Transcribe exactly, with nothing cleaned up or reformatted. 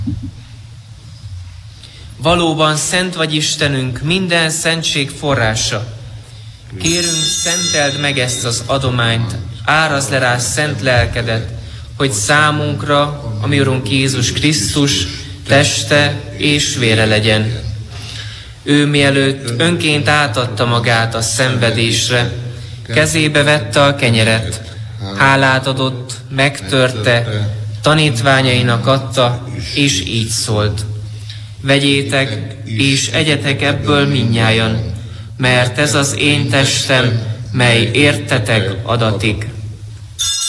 Valóban szent vagy Istenünk, minden szentség forrása. Kérünk, szenteld meg ezt az adományt, árazd le rá szent lelkedet, hogy számunkra, a mi Urunk Jézus Krisztus teste és vére legyen. Ő mielőtt önként átadta magát a szenvedésre, kezébe vette a kenyeret, hálát adott, megtörte, tanítványainak adta, és így szólt: vegyétek, és egyetek ebből mindnyájan, mert ez az én testem, mely értetek adatik.